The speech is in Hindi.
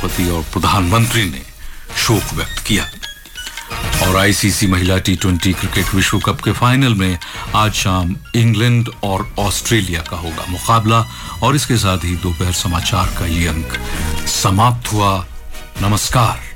राष्ट्रपति और प्रधानमंत्री ने शोक व्यक्त किया। और आईसीसी महिला टी20 क्रिकेट विश्व कप के फाइनल में आज शाम इंग्लैंड और ऑस्ट्रेलिया का होगा मुकाबला। और इसके साथ ही दोपहर समाचार का ये अंक समाप्त हुआ। नमस्कार।